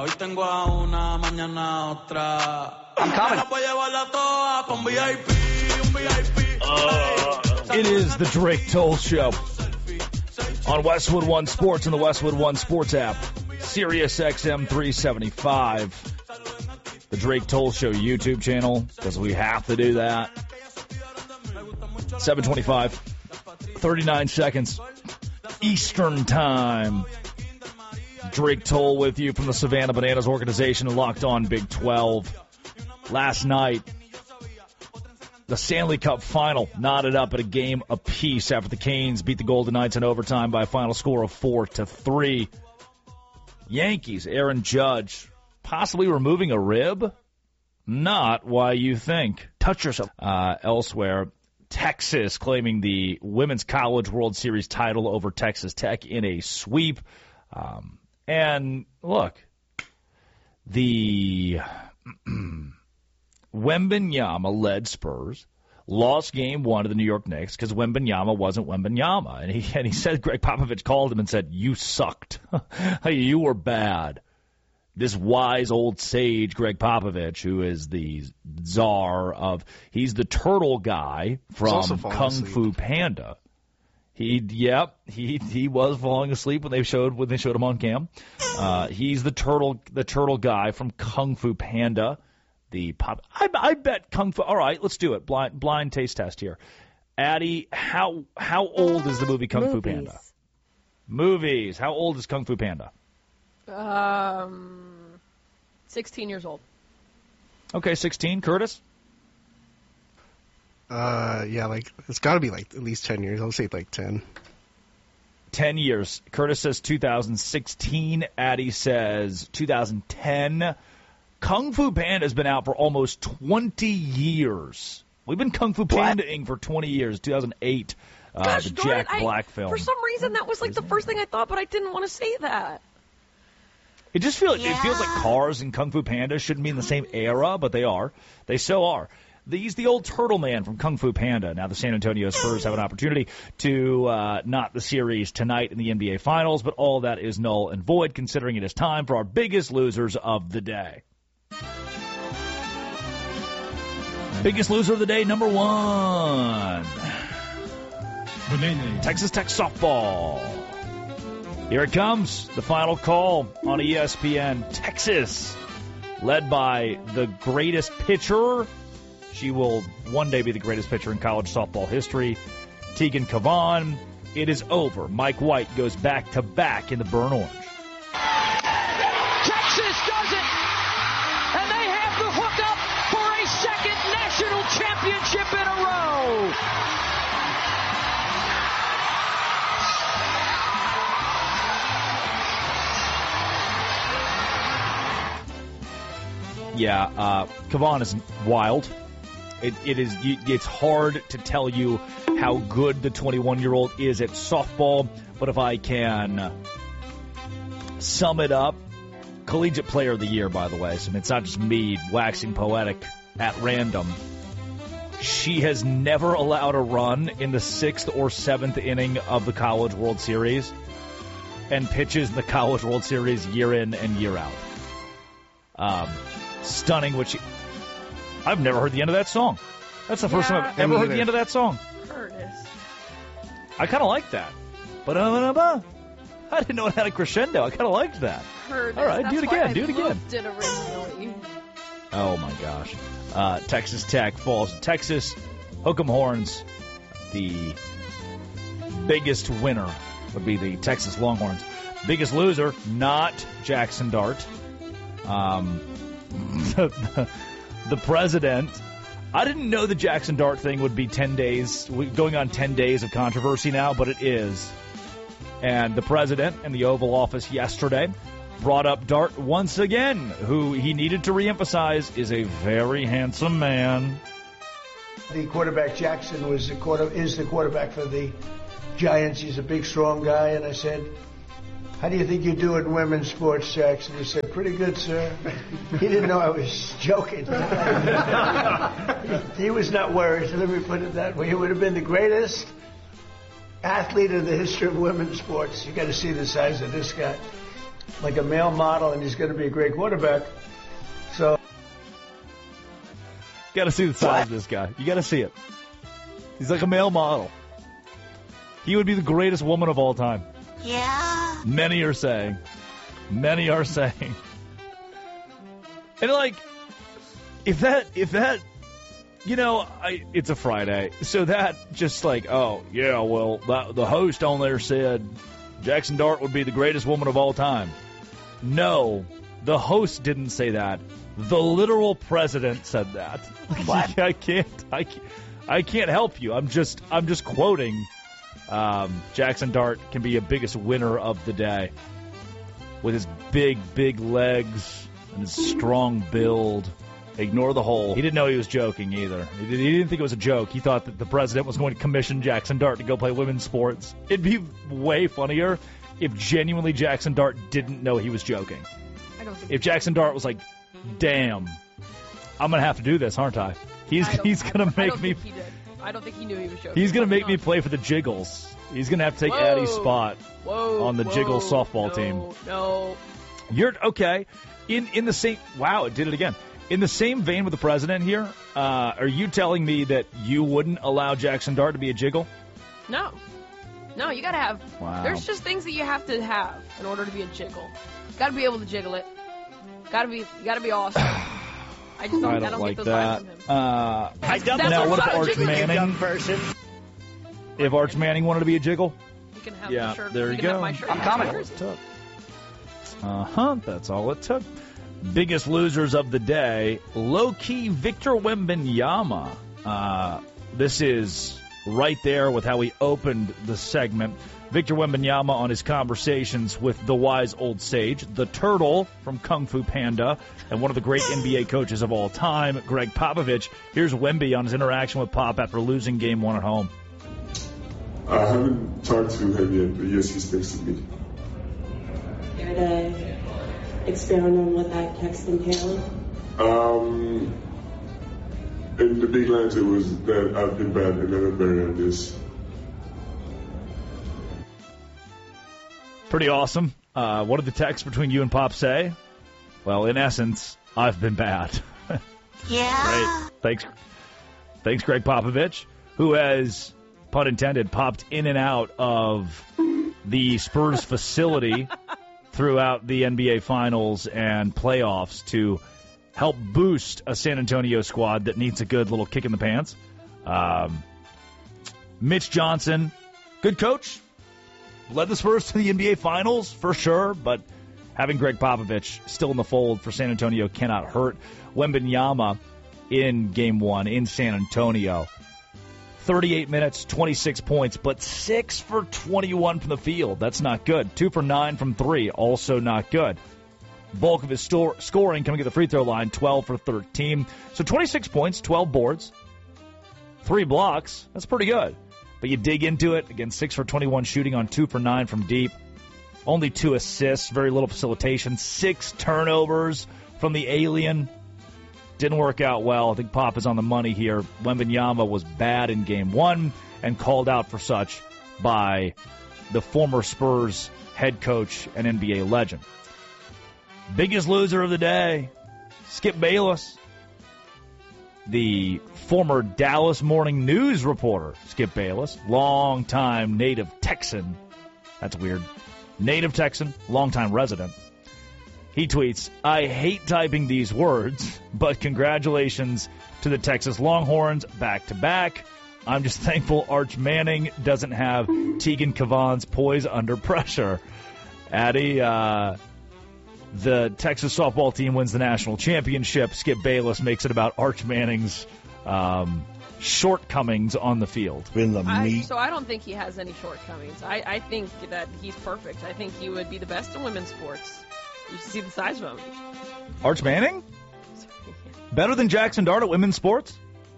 Hoy tengo a una, mañana otra. I'm coming. It is the Drake Toll Show on Westwood One Sports and the Westwood One Sports app. Sirius XM 375. The Drake Toll Show YouTube channel, because we have to do that. 7:25, 39 seconds, Eastern Time. Drake Toll with you from the Savannah Bananas organization and Locked On Big 12. Last night, the Stanley Cup final knotted up at a game apiece after the Canes beat the Golden Knights in overtime by a final score of 4-3. Yankees, Aaron Judge, possibly removing a rib? Not why you think. Touch yourself. Elsewhere, Texas claiming the Women's College World Series title over Texas Tech in a sweep. And look, the Wembanyama-led Spurs lost game one to the New York Knicks because Wembanyama wasn't Wembanyama. And he said, Greg Popovich called him and said, you sucked. You were bad. This wise old sage, Greg Popovich, who is the czar of, he's the turtle guy from Kung Fu Panda. He was falling asleep when they showed him on cam. He's the turtle guy from Kung Fu Panda. I bet Kung Fu. All right, let's do it. Blind taste test here. Addie, how old is the movie Kung Fu Panda? Movies. How old is Kung Fu Panda? 16 years old. Okay, 16. Curtis? Yeah, it's got to be at least 10 years. I'll say 10. 10 years. Curtis says 2016. Addie says 2010. Kung Fu Panda has been out for almost 20 years. We've been Kung Fu Panda-ing for 20 years. 2008, Gosh, the Jack Black film. For some reason, that was the first thing I thought, but I didn't want to say that. It just feels like Cars and Kung Fu Panda shouldn't be in the same era, but they are. They so are. He's the old turtle man from Kung Fu Panda. Now the San Antonio Spurs have an opportunity to knot the series tonight in the NBA Finals, but all that is null and void considering it is time for our biggest losers of the day. Biggest loser of the day, number one. Texas Tech softball. Here it comes, the final call on ESPN. Texas, led by the greatest pitcher. She will one day be the greatest pitcher in college softball history, Tegan Cavan. It is over. Mike White goes back-to-back in the burnt orange. Texas does it! And they have the hookup for a second national championship in a row! Yeah, Cavan is wild. It's hard to tell you how good the 21-year-old is at softball, but if I can sum it up, Collegiate Player of the Year, by the way, so it's not just me waxing poetic at random. She has never allowed a run in the 6th or 7th inning of the College World Series and pitches in the College World Series year in and year out. Stunning, I've never heard the end of that song. That's the first time I've ever heard the end of that song. Curtis. I kind of like that. I didn't know it had a crescendo. I kind of liked that. Curtis. All right, do it again. Do it again. It originally. Oh, my gosh. Texas Tech falls to Texas. Hook'em Horns. The biggest winner would be the Texas Longhorns. Biggest loser, not Jackson Dart. The president. I didn't know the Jackson Dart thing would be 10 days, going on 10 days of controversy now, but it is. And the president in the Oval Office yesterday brought up Dart once again, who he needed to reemphasize is a very handsome man. The quarterback, Jackson, is the quarterback for the Giants. He's a big, strong guy. And I said, how do you think you do in women's sports, Jackson? He said, pretty good, sir. He didn't know I was joking. He was not worried, let me put it that way. He would have been the greatest athlete in the history of women's sports. You got to see the size of this guy. like a male model, and he's going to be a great quarterback. So. You got to see the size of this guy. You got to see it. He's like a male model. He would be the greatest woman of all time. Yeah. Many are saying. Many are saying. And like, if that, it's a Friday, so that just like, oh yeah, well, the host on there said Jackson Dart would be the greatest woman of all time. No, the host didn't say that. The literal president said that. What? I can't help you. I'm just quoting. Jackson Dart can be a biggest winner of the day with his big legs and his strong build. Ignore the hole. He didn't know he was joking either. He didn't think it was a joke. He thought that the president was going to commission Jackson Dart to go play women's sports. It'd be way funnier if genuinely Jackson Dart didn't know he was joking. I don't think If Jackson Dart was like, damn, I'm going to have to do this, aren't I? He's going to make me... I don't think he knew he was joking. He's going to make me play for the Jiggles. He's going to have to take Addie's spot on the Jiggles softball team. No. You're okay. In the same... Wow, it did it again. In the same vein with the president here, are you telling me that you wouldn't allow Jackson Dart to be a Jiggle? No, you got to have... Wow. There's just things that you have to have in order to be a jiggle. Got to be able to jiggle it. Got to be awesome. I just don't like get those that. vibes from him. Now, what if Arch Manning? Young person. If Arch Manning wanted to be a Jiggle? You can have Yeah, the shirt. there you can go. Have my shirt. I'm coming. That's all it took. Biggest losers of the day, low-key Victor Wembanyama. This is right there with how we opened the segment. Victor Wembanyama on his conversations with the wise old sage, the turtle from Kung Fu Panda, and one of the great NBA coaches of all time, Greg Popovich. Here's Wemby on his interaction with Pop after losing Game 1 at home. I haven't talked to him yet, but yes, he's texted me. Care to expound on what that text entailed? In the big lines, it was that I've been bad and that I'm better at this. Pretty awesome. What did the text between you and Pop say? Well, in essence, I've been bad. Yeah. Great. Thanks, Greg Popovich, who has, pun intended, popped in and out of the Spurs facility throughout the NBA Finals and playoffs to help boost a San Antonio squad that needs a good little kick in the pants. Mitch Johnson, good coach. Led the Spurs to the NBA Finals, for sure, but having Greg Popovich still in the fold for San Antonio cannot hurt. Wembanyama in Game 1 in San Antonio. 38 minutes, 26 points, but 6 for 21 from the field. That's not good. 2 for 9 from 3, also not good. Bulk of his scoring coming at the free throw line, 12 for 13. So 26 points, 12 boards, 3 blocks. That's pretty good. But you dig into it, again, 6 for 21 shooting on 2 for 9 from deep. Only 2 assists, very little facilitation, 6 turnovers from the alien. Didn't work out well. I think Pop is on the money here. Wembanyama was bad in Game 1 and called out for such by the former Spurs head coach and NBA legend. Biggest loser of the day, Skip Bayless. The former Dallas Morning News reporter, Skip Bayless, longtime native Texan. That's weird. Native Texan, longtime resident. He tweets, I hate typing these words, but congratulations to the Texas Longhorns back-to-back. I'm just thankful Arch Manning doesn't have Tegan Cavan's poise under pressure. Addie, the Texas softball team wins the national championship. Skip Bayless makes it about Arch Manning's shortcomings on the field. So I don't think he has any shortcomings. I think that he's perfect. I think he would be the best in women's sports. You should see the size of him. Arch Manning? Better than Jackson Dart at women's sports?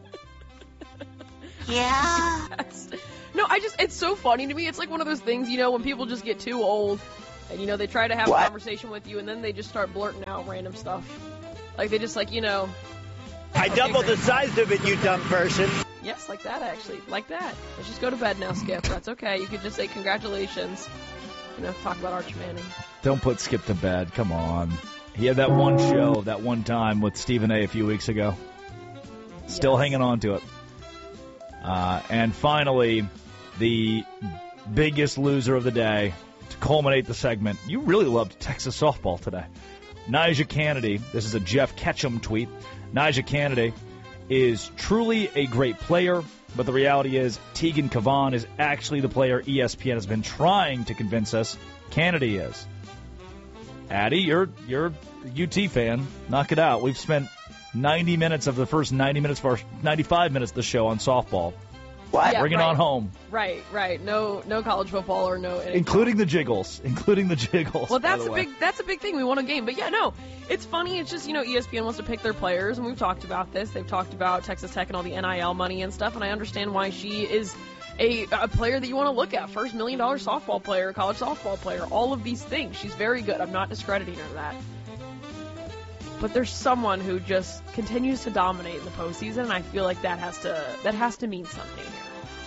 Yeah. No, it's so funny to me. It's like one of those things, when people just get too old and, they try to have a conversation with you and then they just start blurting out random stuff. Like, they just I doubled the size of it, you dumb person. Yes, like that, actually. Like that. Let's just go to bed now, Skip. That's okay. You could just say congratulations. Talk about Arch Manning. Don't put Skip to bed. Come on. He had that one show, that one time with Stephen A. few weeks ago. Still hanging on to it. And finally, the biggest loser of the day, to culminate the segment. You really loved Texas softball today. Nyjah Kennedy, this is a Jeff Ketchum tweet. Nyjah Kennedy is truly a great player, but the reality is Tegan Cavan is actually the player ESPN has been trying to convince us Kennedy is. Addie, you're a UT fan. Knock it out. We've spent 90 minutes of the first 90 minutes of our 95 minutes of the show on softball. What? Yeah, bring it on home. Right. No college football or no NHL. Including the Jiggles. Well, that's a big thing. We won a game. But yeah, no. It's funny. It's just, ESPN wants to pick their players, and we've talked about this. They've talked about Texas Tech and all the NIL money and stuff, and I understand why she is a player that you want to look at. First $1 million softball player, college softball player, all of these things. She's very good. I'm not discrediting her that. But there's someone who just continues to dominate in the postseason, and I feel like that has to mean something here.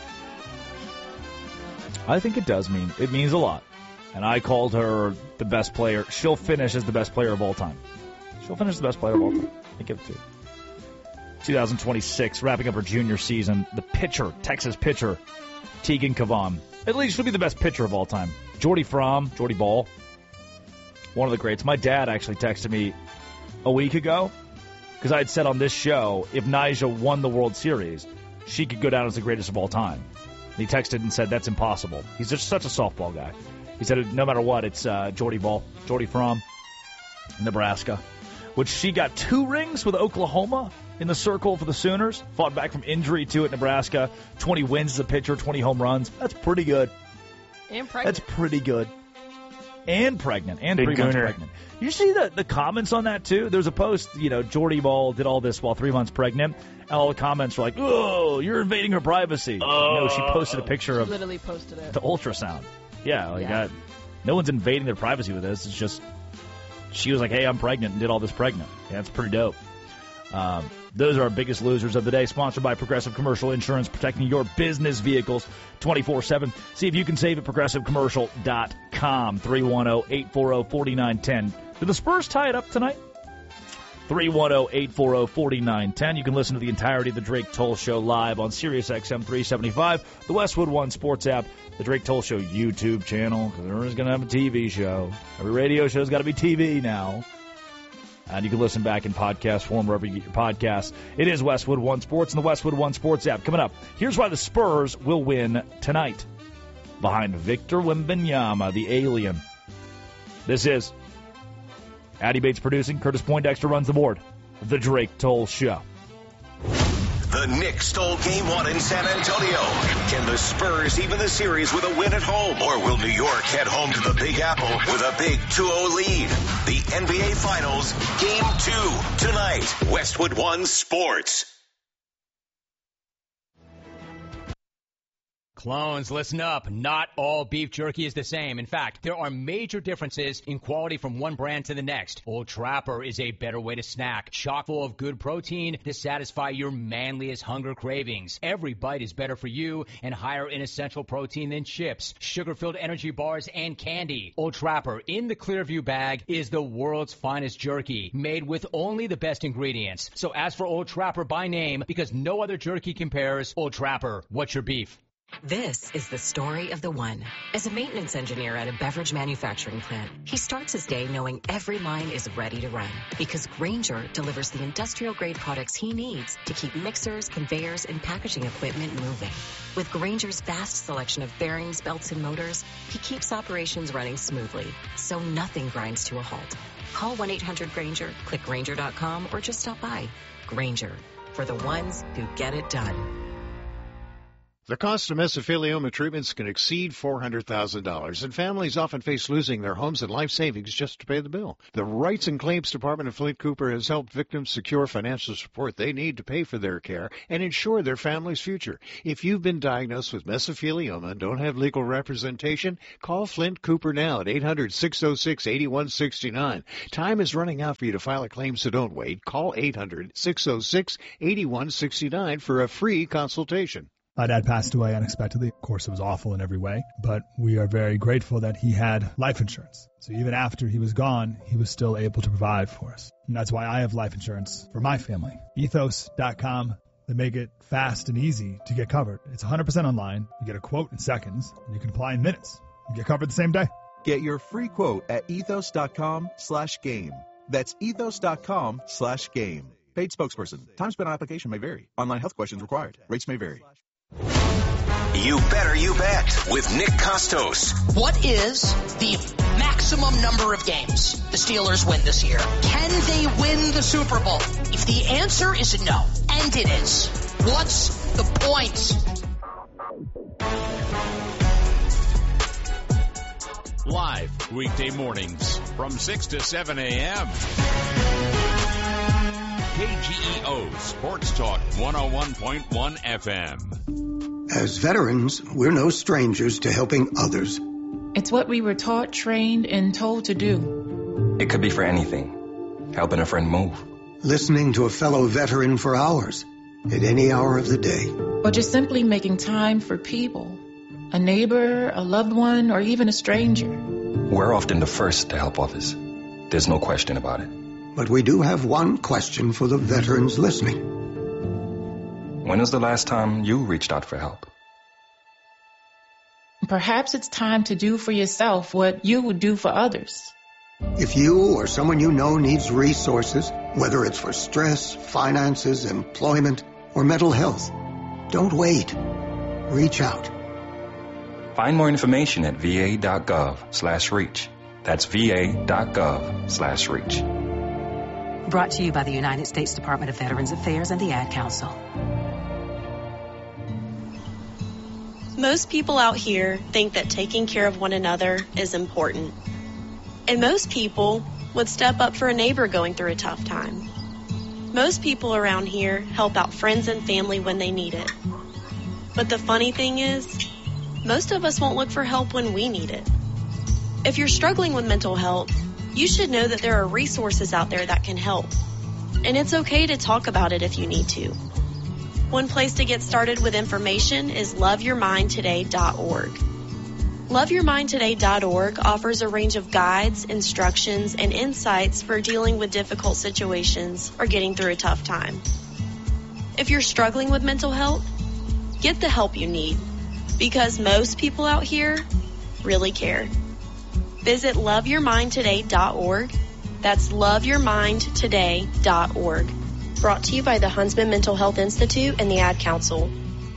I think it does mean. It means a lot. And I called her the best player. She'll finish as the best player of all time. I give it to you. 2026, wrapping up her junior season. The pitcher, Texas pitcher, Tegan Cavan. At least she'll be the best pitcher of all time. Jordy Ball, one of the greats. My dad actually texted me a week ago because I had said on this show, if Nyjah won the World Series, she could go down as the greatest of all time. And he texted and said, that's impossible. He's just such a softball guy. He said, no matter what, it's Jordy from Nebraska, which she got 2 rings with Oklahoma in the circle for the Sooners. Fought back from injury to at Nebraska. 20 wins as a pitcher, 20 home runs. That's pretty good. And pregnant. That's pretty good. And pregnant. And 3 months pregnant. You see the comments on that, too? There's a post, Jordy Ball did all this while 3 months pregnant. And all the comments were like, oh, you're invading her privacy. She posted a picture of literally posted it. The ultrasound. Yeah, no one's invading their privacy with this. It's just she was like, hey, I'm pregnant, and did all this pregnant. Yeah, that's pretty dope. Those are our biggest losers of the day. Sponsored by Progressive Commercial Insurance, protecting your business vehicles 24/7. See if you can save at progressivecommercial.com. 310-840-4910. Do the Spurs tie it up tonight? 310-840-4910. You can listen to the entirety of the Drake Toll Show live on Sirius XM 375, the Westwood One Sports app, the Drake Toll Show YouTube channel, because everyone's going to have a TV show. Every radio show's got to be TV now. And you can listen back in podcast form wherever you get your podcasts. It is Westwood One Sports and the Westwood One Sports app. Coming up, here's why the Spurs will win tonight. Behind Victor Wembanyama, the alien. This is Addy Bates producing. Curtis Poindexter runs the board. The Drake Toll Show. The Knicks stole Game 1 in San Antonio. Can the Spurs even the series with a win at home? Or will New York head home to the Big Apple with a big 2-0 lead? The NBA Finals, Game 2, tonight. Westwood One Sports. Clones, listen up. Not all beef jerky is the same. In fact, there are major differences in quality from one brand to the next. Old Trapper is a better way to snack, chock full of good protein to satisfy your manliest hunger cravings. Every bite is better for you and higher in essential protein than chips, sugar-filled energy bars, and candy. Old Trapper in the Clearview bag is the world's finest jerky, made with only the best ingredients. So ask for Old Trapper by name because no other jerky compares. Old Trapper, what's your beef? This is the story of the one. As a maintenance engineer at a beverage manufacturing plant, he starts his day knowing every line is ready to run because Grainger delivers the industrial-grade products he needs to keep mixers, conveyors, and packaging equipment moving. With Grainger's vast selection of bearings, belts, and motors, he keeps operations running smoothly, so nothing grinds to a halt. Call 1-800-GRAINGER, click Grainger.com, or just stop by. Grainger, for the ones who get it done. The cost of mesothelioma treatments can exceed $400,000, and families often face losing their homes and life savings just to pay the bill. The Rights and Claims Department of Flint Cooper has helped victims secure financial support they need to pay for their care and ensure their family's future. If you've been diagnosed with mesothelioma and don't have legal representation, call Flint Cooper now at 800-606-8169. Time is running out for you to file a claim, so don't wait. Call 800-606-8169 for a free consultation. My dad passed away unexpectedly. Of course, it was awful in every way, but we are very grateful that he had life insurance. So even after he was gone, he was still able to provide for us. And that's why I have life insurance for my family. Ethos.com. They make it fast and easy to get covered. It's 100% online. You get a quote in seconds, and you can apply in minutes. You get covered the same day. Get your free quote at ethos.com/game. That's ethos.com/game. Paid spokesperson. Time spent on application may vary. Online health questions required. Rates may vary. You Better You Bet with Nick Costos. What is the maximum number of games the Steelers win this year? Can they win the Super Bowl? If the answer is no, and it is, what's the point? Live weekday mornings from 6 to 7 a.m. KGEO Sports Talk 101.1 FM. As veterans, we're no strangers to helping others. It's what we were taught, trained, and told to do. It could be for anything. Helping a friend move. Listening to a fellow veteran for hours, at any hour of the day. Or just simply making time for people. A neighbor, a loved one, or even a stranger. We're often the first to help others. There's no question about it. But we do have one question for the veterans listening. When was the last time you reached out for help? Perhaps it's time to do for yourself what you would do for others. If you or someone you know needs resources, whether it's for stress, finances, employment, or mental health, don't wait. Reach out. Find more information at va.gov/reach. That's va.gov/reach. Brought to you by the United States Department of Veterans Affairs and the Ad Council. Most people out here think that taking care of one another is important. And most people would step up for a neighbor going through a tough time. Most people around here help out friends and family when they need it. But the funny thing is, most of us won't look for help when we need it. If you're struggling with mental health, you should know that there are resources out there that can help. And it's okay to talk about it if you need to. One place to get started with information is loveyourmindtoday.org. Loveyourmindtoday.org offers a range of guides, instructions, and insights for dealing with difficult situations or getting through a tough time. If you're struggling with mental health, get the help you need, because most people out here really care. Visit loveyourmindtoday.org. That's loveyourmindtoday.org. Brought to you by the Huntsman Mental Health Institute and the Ad Council.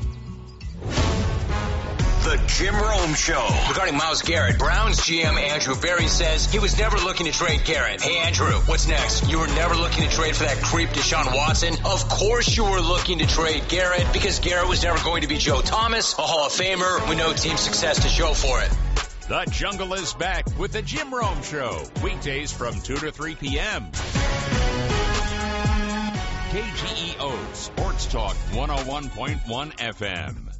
The Jim Rome Show. Regarding Myles Garrett, Browns GM Andrew Berry says he was never looking to trade Garrett. Hey, Andrew, what's next? You were never looking to trade for that creep Deshaun Watson? Of course you were looking to trade Garrett, because Garrett was never going to be Joe Thomas, a Hall of Famer with no team success to show for it. The Jungle is back with the Jim Rome Show. Weekdays from 2 to 3 p.m. KGEO Sports Talk 101.1 FM.